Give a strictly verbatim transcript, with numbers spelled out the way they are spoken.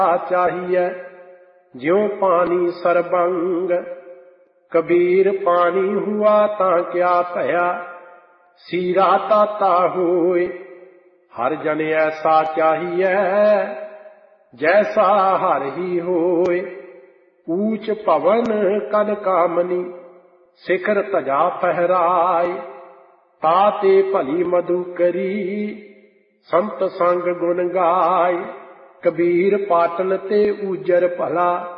चाहिए ज्यों पानी सरबंग। कबीर पानी हुआ तां क्या भया, सीरा ताता होए। हर जन ऐसा चाहिए जैसा हर ही होए। ऊंच भवन कद कामनी, शिखर धजा फहराए। ताते भली मधु करी, संत संग गुण गाय। कबीर पाटन ते ऊजर भला,